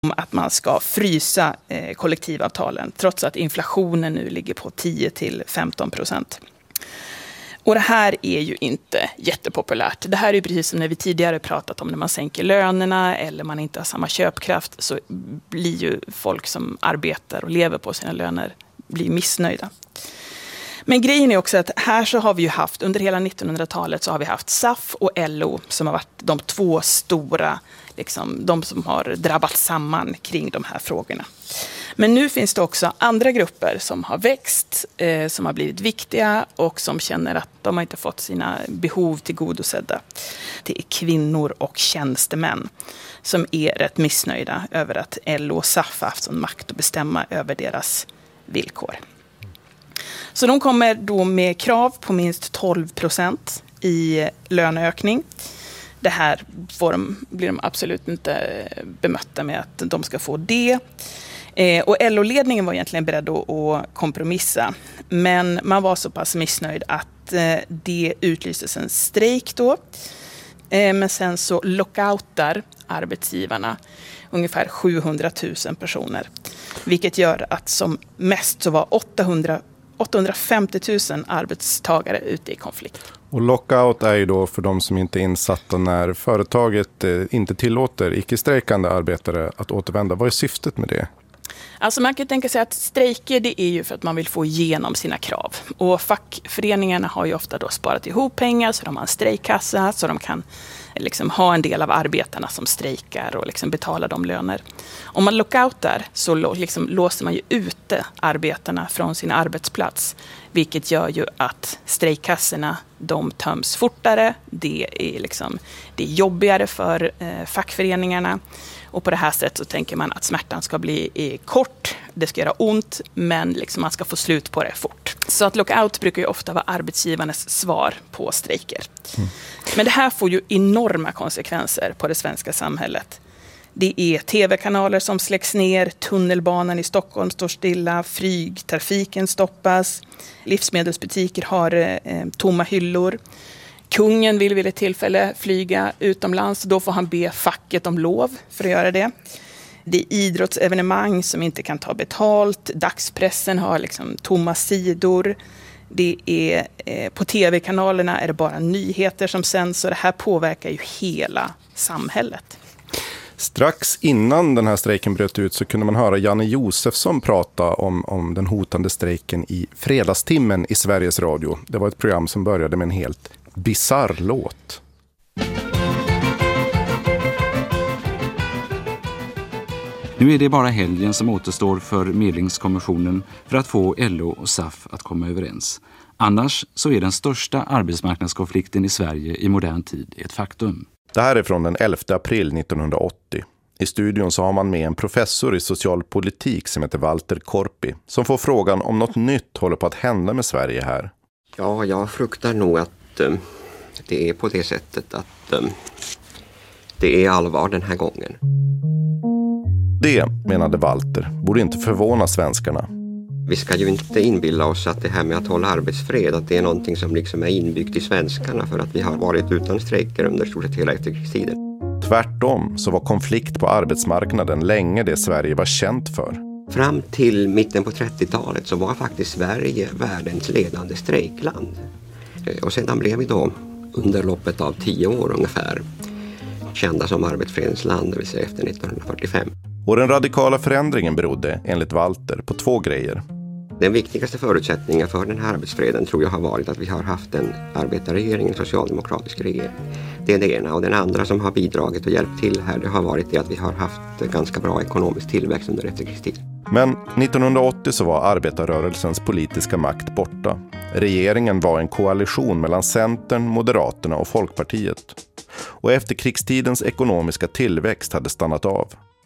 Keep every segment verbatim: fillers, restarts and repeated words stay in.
om att man ska frysa eh, kollektivavtalen trots att inflationen nu ligger på tio till femton procent. Och det här är ju inte jättepopulärt. Det här är ju precis som när vi tidigare pratat om när man sänker lönerna eller man inte har samma köpkraft, så blir ju folk som arbetar och lever på sina löner blir missnöjda. Men grejen är också att här så har vi ju haft, under hela nittonhundratalet så har vi haft S A F och L O som har varit de två stora, liksom, de som har drabbat samman kring de här frågorna. Men nu finns det också andra grupper som har växt, eh, som har blivit viktiga och som känner att de har inte fått sina behov tillgodosedda. Det är kvinnor och tjänstemän som är rätt missnöjda över att L O och S A F har haft sån makt att bestämma över deras villkor. Så de kommer då med krav på minst tolv procent i löneökning. Det här får de, blir de absolut inte bemötta med att de ska få det. Eh, och L O-ledningen var egentligen beredd att, att kompromissa. Men man var så pass missnöjd att eh, det utlystes en strejk då. Eh, men sen så lockoutar arbetsgivarna ungefär sjuhundratusen personer. Vilket gör att som mest så var åttahundra, åttahundrafemtio tusen arbetstagare ute i konflikt. Och lockout är ju då för de som inte är insatta när företaget eh, inte tillåter icke-strejkande arbetare att återvända. Vad är syftet med det? Alltså man kan tänka sig att strejker, det är ju för att man vill få igenom sina krav. Och fackföreningarna har ju ofta då sparat ihop pengar så de har en strejkkassa så de kan liksom ha en del av arbetarna som strejkar och liksom betala de löner. Om man lockoutar så liksom låser man ju ute arbetarna från sin arbetsplats, vilket gör ju att strejkkassorna de töms fortare. Det är, liksom, det är jobbigare för eh, fackföreningarna. Och på det här sättet så tänker man att smärtan ska bli eh, kort, det ska göra ont, men liksom man ska få slut på det fort. Så att lockout brukar ju ofta vara arbetsgivarnas svar på strejker. Mm. Men det här får ju enorma konsekvenser på det svenska samhället. Det är tv-kanaler som släcks ner, tunnelbanan i Stockholm står stilla, flygtrafiken stoppas, livsmedelsbutiker har eh, tomma hyllor. Kungen vill vid ett tillfälle flyga utomlands, då får han be facket om lov för att göra det. Det är idrottsevenemang som inte kan ta betalt, dagspressen har liksom tomma sidor. Det är, eh, på tv-kanalerna är det bara nyheter som sänds, så det här påverkar ju hela samhället. Strax innan den här strejken bröt ut så kunde man höra Janne Josefsson prata om, om den hotande strejken i Fredagstimmen i Sveriges Radio. Det var ett program som började med en helt bizarr låt. Nu är det bara helgen som återstår för medlingskommissionen för att få L O och S A F att komma överens. Annars så är den största arbetsmarknadskonflikten i Sverige i modern tid ett faktum. Det här är från den elfte april nittonhundraåttio. I studion så har man med en professor i socialpolitik som heter Walter Korpi som får frågan om något nytt håller på att hända med Sverige här. Ja, jag fruktar nog att um, det är på det sättet att um, det är allvar den här gången. Det, menade Walter, borde inte förvåna svenskarna. Vi ska ju inte inbilla oss att det här med att hålla arbetsfred, att det är någonting som liksom är inbyggt i svenskarna för att vi har varit utan strejker under stort sett hela efterkrigstiden. Tvärtom så var konflikt på arbetsmarknaden länge det Sverige var känt för. Fram till mitten på trettiotalet så var faktiskt Sverige världens ledande strejkland. Och sedan blev vi då under loppet av tio år ungefär kända som arbetsfredens land, det vill säga efter nittonhundrafyrtiofem. Och den radikala förändringen berodde, enligt Walter, på två grejer. Den viktigaste förutsättningen för den här arbetsfreden tror jag har varit att vi har haft en arbetarregering, en socialdemokratisk regering. Det är det ena. Och den andra som har bidragit och hjälpt till här, det har varit det att vi har haft ganska bra ekonomisk tillväxt under efterkrigstiden. Men nittonhundraåttio så var arbetarrörelsens politiska makt borta. Regeringen var en koalition mellan Centern, Moderaterna och Folkpartiet. Och efterkrigstidens ekonomiska tillväxt hade stannat av.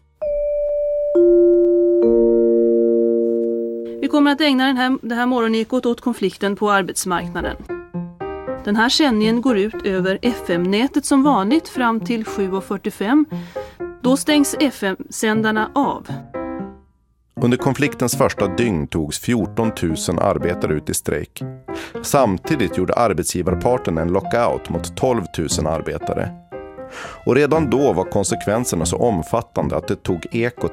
Vi kommer att ägna den här, det här morgonekot åt konflikten på arbetsmarknaden. Den här sändningen går ut över F M-nätet som vanligt fram till sju och fyrtiofem. Då stängs F M-sändarna av. Under konfliktens första dygn togs fjorton tusen arbetare ut i strejk. Samtidigt gjorde arbetsgivarparten en lockout mot tolv tusen arbetare. Och redan då var konsekvenserna så omfattande att det tog Ekot